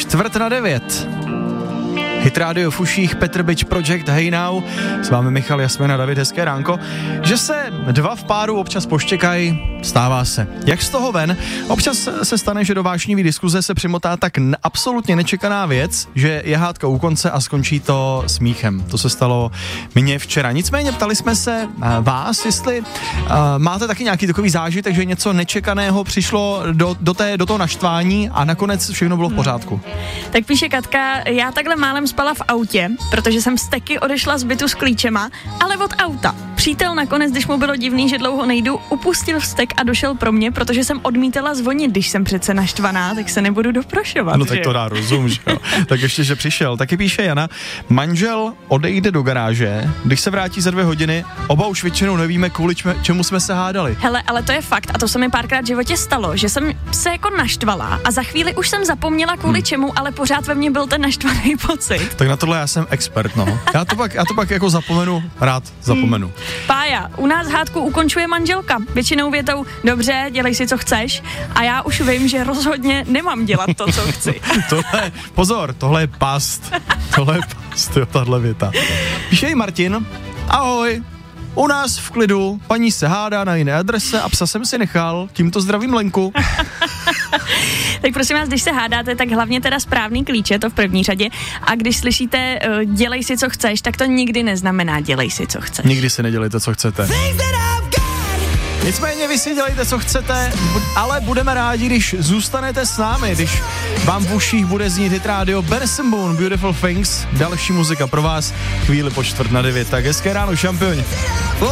8:45. Hit Radio v uších, Petr Bič Project, Hey Now, s vámi Michal, Jasmina, David, hezké ránko. Že se dva v páru občas poštěkají, stává se. Jak z toho ven? Občas se stane, že do vášnivý diskuze se přimotá tak absolutně nečekaná věc, že je hádka u konce a skončí to smíchem. To se stalo mně včera. Nicméně ptali jsme se vás, jestli máte taky nějaký takový zážitek, že něco nečekaného přišlo do toho naštvání a nakonec všechno bylo v pořádku. Tak píše Katka, já takhle málem spala v autě, protože jsem z Teky odešla z bytu s klíčema, ale od auta. Přítel nakonec, když mu bylo divný, že dlouho nejdu, upustil vztek a došel pro mě, protože jsem odmítala zvonit, když jsem přece naštvaná, tak se nebudu doprošovat. No tak to dá rozum, že jo. Tak ještě, že přišel. Taky píše Jana, manžel odejde do garáže, když se vrátí za 2 hodiny, oba už většinou nevíme, kvůli čemu jsme se hádali. Hele, ale to je fakt a to se mi párkrát v životě stalo, že jsem se jako naštvala a za chvíli už jsem zapomněla kvůli čemu, ale pořád ve mně byl ten naštvaný pocit. Tak na tohle já jsem expert, no. Já to pak jako rád zapomenu. Pája, u nás hádku ukončuje manželka. Většinou větou, dobře, dělej si, co chceš. A já už vím, že rozhodně nemám dělat to, co chci. Tohle je past. Jo, tahle věta. Píše jí Martin, ahoj, u nás v klidu, paní se hádá na jiné adrese a psa jsem si nechal, tímto zdravím Lenku. Tak prosím vás, když se hádáte, tak hlavně teda správný klíče, to v první řadě. A když slyšíte dělej si, co chceš, tak to nikdy neznamená dělej si, co chceš. Nikdy si nedělejte, co chcete. Nicméně vy si dělejte, co chcete, ale budeme rádi, když zůstanete s námi, když vám v uších bude znít hit rádio Benson Boone, Beautiful Things, další muzika pro vás, chvíli po 8:45. Tak hezké ráno, šampioni.